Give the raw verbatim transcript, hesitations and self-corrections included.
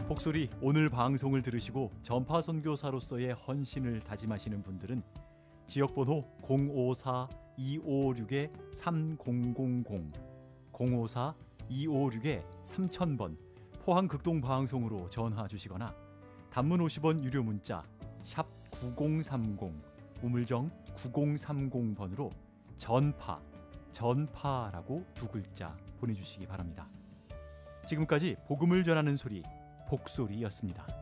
복소리 오늘 방송을 들으시고 전파 선교사로서의 헌신을 다짐하시는 분들은 지역번호 공오사 이오육 삼공공공 공오사 이오육 삼천 번 포항 극동방송으로 전화 주시거나 단문 오십 원 유료 문자 샵 구공삼공 우물정 구공삼공 번으로 전파, 전파라고 두 글자 보내주시기 바랍니다. 지금까지 복음을 전하는 소리 복소리였습니다.